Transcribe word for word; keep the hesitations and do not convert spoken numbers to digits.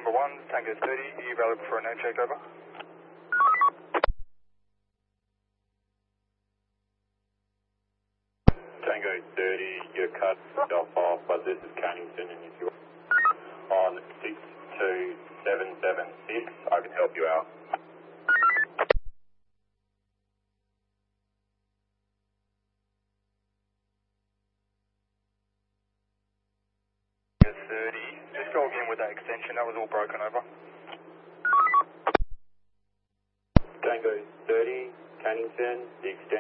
November one, Tango thirty, are you available for a name check, over? Tango thirty, you're cut off off, but this is Cannington, and if you're on six two seven seven six, I can help you out. thirty, just go again with that extension, that was all broken over. Tango thirty, Cannington, the extension.